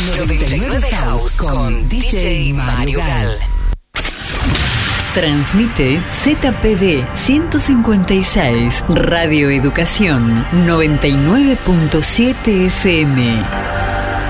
99 House con DJ Mario Gal. Transmite ZPD 156, Radio Educación 99.7 FM.